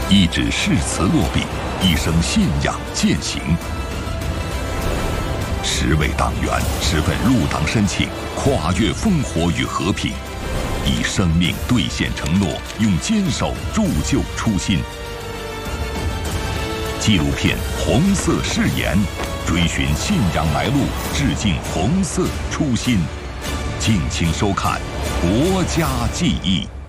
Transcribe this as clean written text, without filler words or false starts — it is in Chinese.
一纸誓词落笔，一生信仰践行。10位党员10份入党申请，跨越烽火与和平，以生命兑现承诺，用坚守铸就初心。纪录片《红色誓言》，追寻信仰来路，致敬红色初心。敬请收看《国家记忆》。